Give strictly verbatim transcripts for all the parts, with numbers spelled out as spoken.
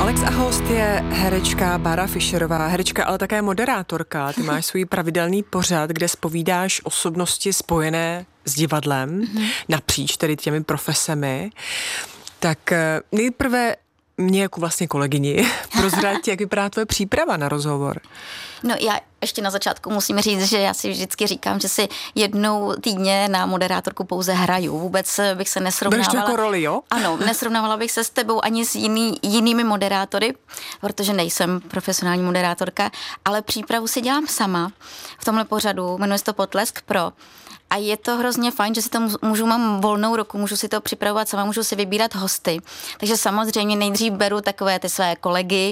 Alex a host je herečka Bára Fischerová, herečka, ale také moderátorka. Ty máš svůj pravidelný pořad, kde zpovídáš osobnosti spojené s divadlem, mm-hmm. napříč tedy těmi profesemi. Tak nejprve mě jako vlastně kolegyni prozrať, jak vypadá tvoje příprava na rozhovor. No já ještě na začátku musím říct, že já si vždycky říkám, že si jednou týdně na moderátorku pouze hraju. Vůbec bych se nesrovnávala. Bereš to jako roli, jo? Ano, nesrovnávala bych se s tebou ani s jiný, jinými moderátory, protože nejsem profesionální moderátorka, ale přípravu si dělám sama v tomhle pořadu, jmenuje se to Potlesk Pro. A je to hrozně fajn, že si to můžu, mám volnou ruku, můžu si to připravovat sama, můžu si vybírat hosty. Takže samozřejmě nejdřív beru takové ty své kolegy,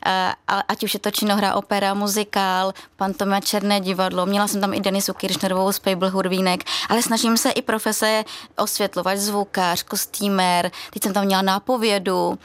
ať už je to činohra, opera, muzikál, pantomima, černé divadlo. Měla jsem tam i Denisu Kiršnerovou z Pejbl Hudvínek, ale snažím se i profese osvětlovat, zvukář, kostýmér, teď jsem tam měla nápovědu,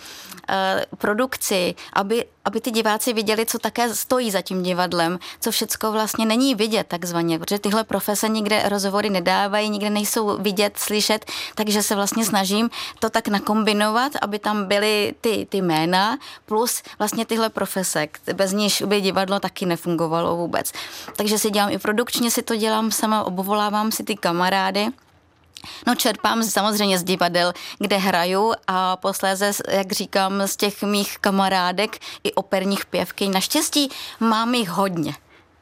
produkci, aby, aby ty diváci viděli, co také stojí za tím divadlem, co všecko vlastně není vidět takzvaně, protože tyhle profese nikde rozhovory nedávají, nikde nejsou vidět, slyšet, takže se vlastně snažím to tak nakombinovat, aby tam byly ty, ty jména plus vlastně tyhle profese, bez níž by divadlo taky nefungovalo vůbec. Takže si dělám i produkčně, si to dělám sama, obvolávám si ty kamarády. No čerpám samozřejmě z divadel, kde hraju a posléze, jak říkám, z těch mých kamarádek i operních pěvkyň. Naštěstí mám jich hodně.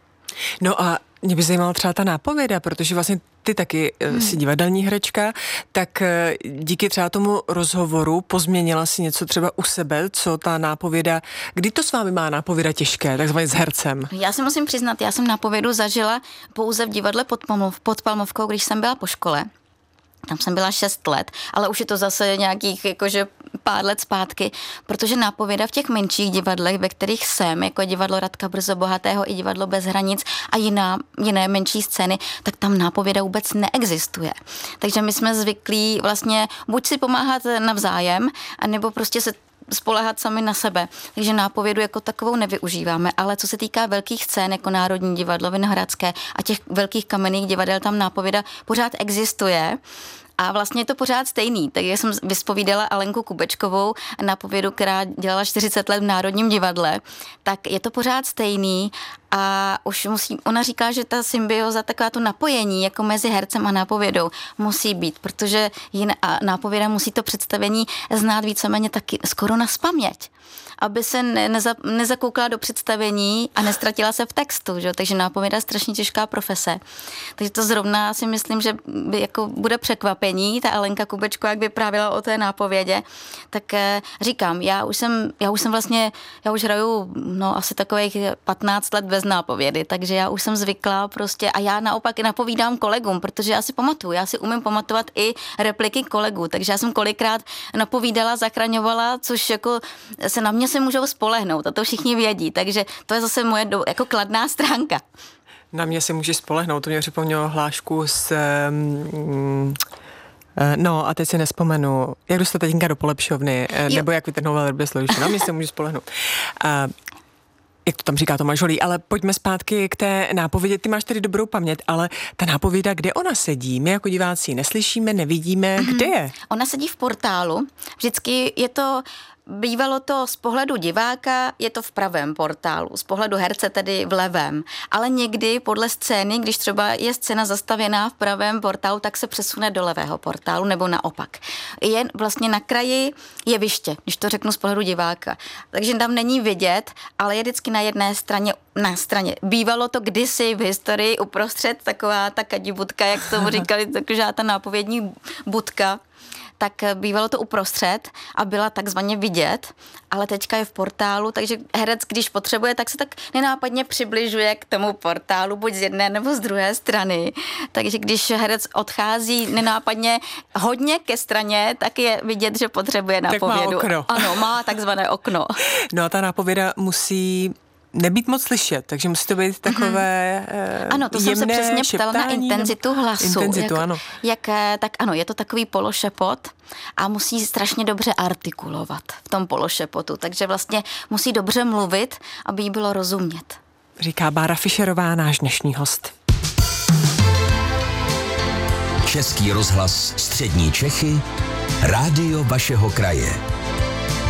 No a mě by zajímala třeba ta nápověda, protože vlastně ty taky hmm. jsi divadelní herečka, tak díky třeba tomu rozhovoru pozměnila si něco třeba u sebe, co ta nápověda, kdy to s vámi má nápověda těžké, takzvaně s hercem? Já si musím přiznat, já jsem nápovědu zažila pouze v divadle pod, Palmov, pod Palmovkou, když jsem byla po škole. Tam jsem byla šest let, ale už je to zase nějakých jakože pár let zpátky, protože nápověda v těch menších divadlech, ve kterých jsem, jako divadlo Radka Brzobohatého i divadlo Bez hranic a jiná, jiné menší scény, tak tam nápověda vůbec neexistuje. Takže my jsme zvyklí vlastně buď si pomáhat navzájem, anebo prostě se spoléhat sami na sebe. Takže nápovědu jako takovou nevyužíváme, ale co se týká velkých scén, jako Národní divadlo, Vinohradské a těch velkých kamenných divadel, tam nápověda pořád existuje. A vlastně je to pořád stejný. Takže jsem vyspovídala Alenku Kubečkovou, nápovědu, která dělala čtyřicet let v Národním divadle, tak je to pořád stejný a už musí, ona říká, že ta symbioza, taková to napojení jako mezi hercem a nápovědou musí být, protože jiná nápověda musí to představení znát víceméně taky skoro naspaměť, aby se ne, neza, nezakoukala do představení a nestratila se v textu, že? Takže nápověda je strašně těžká profese. Takže to zrovna si myslím, že by jako bude překvapení, ta Alenka Kubečko, jak vyprávěla o té nápovědě, tak eh, říkám, já už jsem, já už jsem vlastně, já už hraju no asi takových patnáct let bez nápovědy, takže já už jsem zvyklá prostě a já naopak napovídám kolegům, protože já si pamatuju, já si umím pamatovat i repliky kolegů, takže já jsem kolikrát napovídala, zachraňovala, což jako se na mě se můžou spolehnout a to všichni vědí, takže to je zase moje do, jako kladná stránka. Na mě se můžeš spolehnout, to mě připomnělo hlášku s... Um, no a teď si nespomenu, jak dostat tatínka do polepšovny, jo. Nebo jak vytrhnout velrybě složiště, na mě se můžu spolehnout. Uh, jak to tam říká Tomáš Holý, ale pojďme zpátky k té nápovědi. Ty máš tedy dobrou paměť, ale ta nápověda, kde ona sedí? My jako diváci neslyšíme, nevidíme, mm-hmm. Kde je? Ona sedí v portálu. Vždycky je to, bývalo to z pohledu diváka, je to v pravém portálu, z pohledu herce tedy v levém. Ale někdy podle scény, když třeba je scéna zastavěná v pravém portálu, tak se přesune do levého portálu nebo naopak. Je vlastně na kraji jeviště, když to řeknu z pohledu diváka. Takže tam není vidět, ale je vždycky na jedné straně, na straně. Bývalo to kdysi v historii uprostřed taková ta kadibudka, jak tomu říkali, taková ta nápovědní budka, tak bývalo to uprostřed a byla takzvaně vidět, ale teďka je v portálu, takže herec, když potřebuje, tak se tak nenápadně přibližuje k tomu portálu, buď z jedné nebo z druhé strany. Takže když herec odchází nenápadně hodně ke straně, tak je vidět, že potřebuje nápovědu. Tak má okno. Ano, má takzvané okno. No a ta nápověda musí nebýt moc slyšet, takže musí to být takové mm-hmm. uh, Ano, to jsem se přesně ptala na intenzitu hlasu. Intenzitu, jak, ano. Jak, tak ano, je to takový pološepot a musí strašně dobře artikulovat v tom pološepotu, takže vlastně musí dobře mluvit, aby jí bylo rozumět. Říká Bára Fischerová, náš dnešní host. Český rozhlas Střední Čechy, rádio vašeho kraje.